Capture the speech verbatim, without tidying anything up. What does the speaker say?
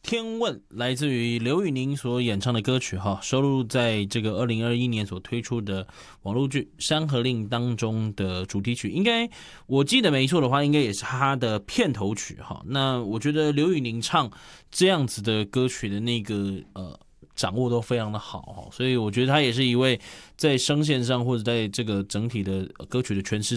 天问来自于刘宇宁所演唱的歌曲哈，收录在这个二零二一年所推出的网络剧《山河令》当中的主题曲，应该我记得没错的话，应该也是他的片头曲哈。那我觉得刘宇宁唱这样子的歌曲的那个呃掌握都非常的好哈，所以我觉得他也是一位在声线上或者在这个整体的歌曲的诠释